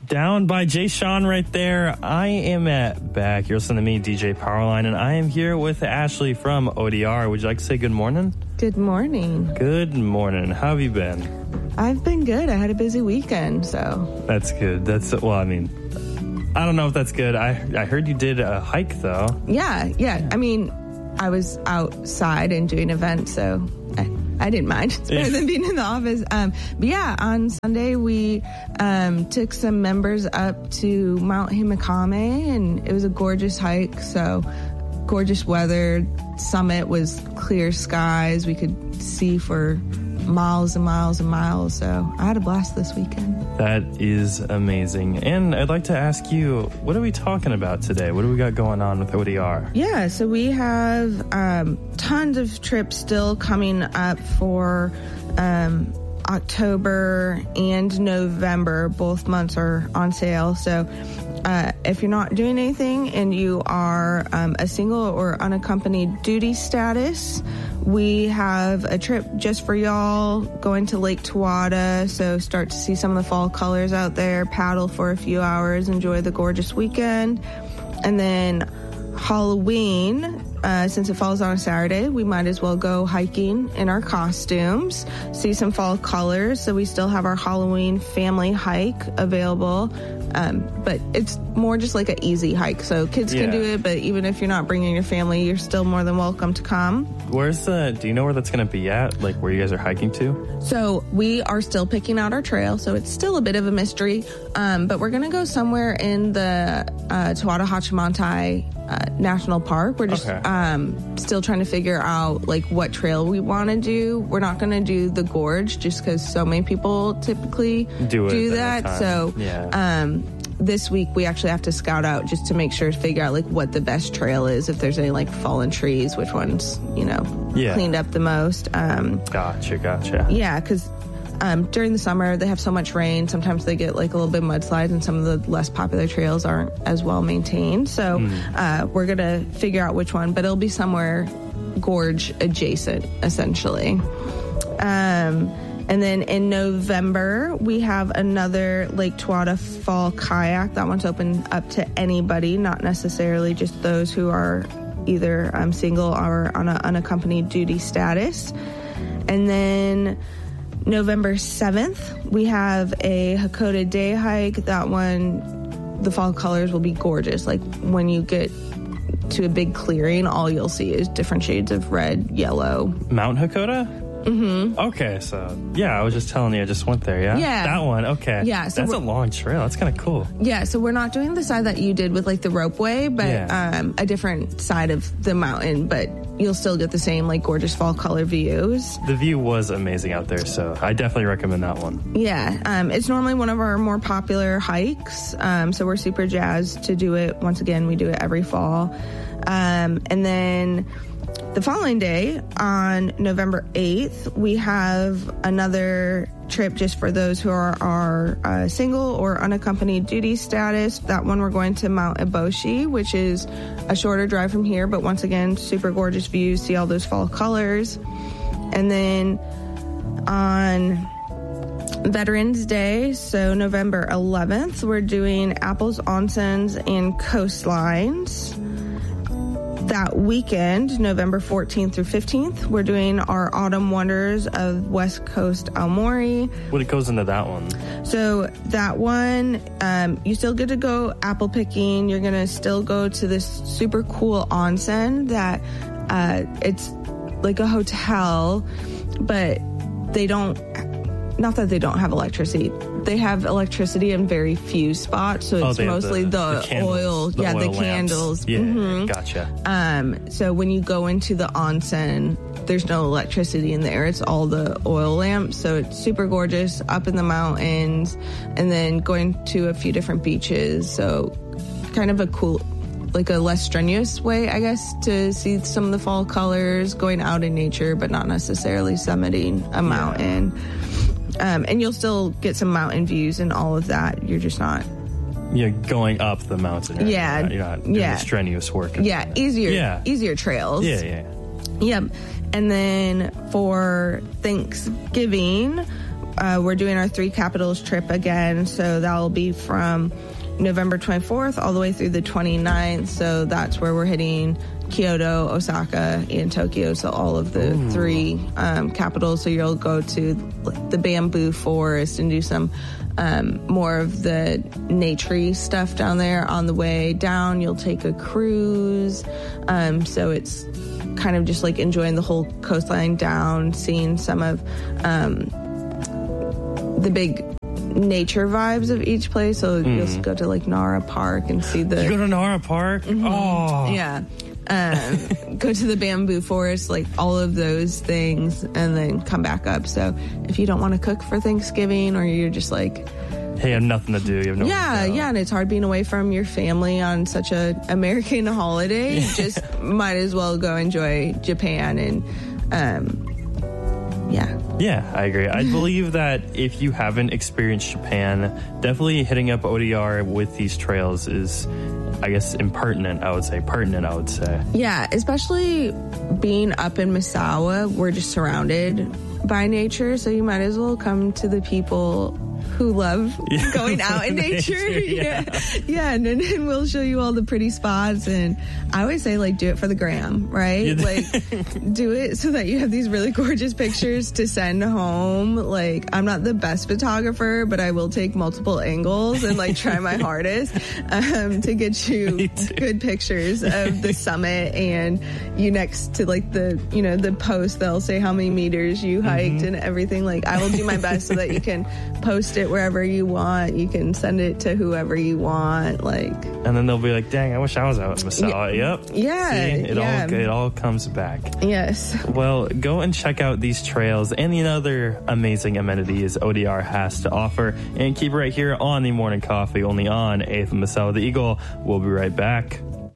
Down by Jay Sean right there. I am back. You're listening to me, DJ Powerline, and I am here with Ashley from ODR. Would you like to say good morning? Good morning. Good morning. How have you been? I've been good. I had a busy weekend, so. That's good. I mean, I don't know if that's good. I heard you did a hike, though. Yeah. I mean, I was outside and doing events, so I didn't mind. It's better than being in the office. But yeah, on Sunday, we took some members up to Mount Himekame, and it was a gorgeous hike. So gorgeous weather. Summit was clear skies. We could see for miles and miles and miles. So I had a blast this weekend. That is amazing. And I'd like to ask you, what are we talking about today? What do we got going on with ODR? Yeah, so we have tons of trips still coming up for October and November. Both months are on sale. So if you're not doing anything and you are a single or unaccompanied duty status, we have a trip just for y'all going to Lake Tawada. So start to see some of the fall colors out there, paddle for a few hours, enjoy the gorgeous weekend. And then Halloween, since it falls on a Saturday, we might as well go hiking in our costumes, see some fall colors. So we still have our Halloween family hike available. But it's more just like an easy hike. So kids can do it, but even if you're not bringing your family, you're still more than welcome to come. Do you know where that's going to be at? Like where you guys are hiking to? So we are still picking out our trail. So it's still a bit of a mystery. But we're going to go somewhere in the Tawada Hachimantai National Park. We're just still trying to figure out like what trail we want to do. We're not going to do the gorge just because so many people typically do that. So this week we actually have to scout out just to make sure to figure out like what the best trail is, if there's any like fallen trees, which ones cleaned up the most. Gotcha. Yeah, because during the summer they have so much rain. Sometimes they get like a little bit of mudslides, and some of the less popular trails aren't as well maintained. So we're gonna figure out which one, but it'll be somewhere gorge adjacent, essentially. And then in November, we have another Lake Tawada Fall Kayak. That one's open up to anybody, not necessarily just those who are either single or on an unaccompanied duty status. And then November 7th, we have a Hakoda Day hike. That one, the fall colors will be gorgeous. Like when you get to a big clearing, all you'll see is different shades of red, yellow. Mount Hakoda? Mm-hmm. Okay, so I was just telling you, I just went there, Yeah. That one, okay. Yeah, so that's a long trail. That's kind of cool. Yeah, so we're not doing the side that you did with like the ropeway, but a different side of the mountain, but you'll still get the same like gorgeous fall color views. The view was amazing out there, so I definitely recommend that one. Yeah, it's normally one of our more popular hikes, so we're super jazzed to do it. Once again, we do it every fall. And then the following day, on November 8th, we have another trip just for those who are single or unaccompanied duty status. That one we're going to Mount Eboshi, which is a shorter drive from here, but once again, super gorgeous views, see all those fall colors. And then on Veterans Day, so November 11th, we're doing Apples, Onsens, and Coastlines. That weekend, November 14th through 15th, we're doing our Autumn Wonders of West Coast Aomori. What goes into that one? So that one, you still get to go apple picking. You're going to still go to this super cool onsen that it's like a hotel, but they don't, not that they don't have electricity. They have electricity in very few spots, so it's mostly the candles, oil. The oil candles. Yeah, mm-hmm. Gotcha. So when you go into the onsen, there's no electricity in there. It's all the oil lamps. So it's super gorgeous up in the mountains, and then going to a few different beaches. So kind of a cool, like a less strenuous way, I guess, to see some of the fall colors, going out in nature, but not necessarily summiting a mountain. And you'll still get some mountain views and all of that. You're just not... You're going up the mountain. Right? Yeah. You're not doing the strenuous work. Yeah, easier trails. Yeah. Yep. And then for Thanksgiving, we're doing our 3 capitals trip again. So that'll be from November 24th all the way through the 29th. So that's where we're hitting Kyoto, Osaka, and Tokyo. So all of the 3 capitals. So you'll go to the bamboo forest and do some more of the nature-y stuff down there. On the way down, you'll take a cruise. So it's kind of just like enjoying the whole coastline down, seeing some of the big nature vibes of each place. So you'll go to like Nara Park and see the... You go to Nara Park? Oh. Yeah. Go to the bamboo forest, like all of those things, and then come back up. So if you don't want to cook for Thanksgiving, or you're just like... Hey, you have nothing to do. You have no and it's hard being away from your family on such a American holiday. Just might as well go enjoy Japan and Yeah, I agree. I believe that if you haven't experienced Japan, definitely hitting up ODR with these trails is, I guess, pertinent, I would say. Yeah, especially being up in Misawa, we're just surrounded by nature, so you might as well come to the people who love going out in nature. And then we'll show you all the pretty spots. And I always say, like, do it for the gram, right? Like, do it so that you have these really gorgeous pictures to send home. Like, I'm not the best photographer, but I will take multiple angles and, like, try my hardest to get you good pictures of the summit. And you next to, like, the post, they'll say how many meters you hiked and everything. Like, I will do my best so that you can post it wherever you want. You can send it to whoever you want. Like, and then they'll be like, dang, I wish I was out in Misawa. Yep. Yeah. See, it all comes back. Yes. Well, go and check out these trails and the other amazing amenities ODR has to offer, and keep right here on the Morning Coffee, only on 8th and Misawa the Eagle. We'll be right back.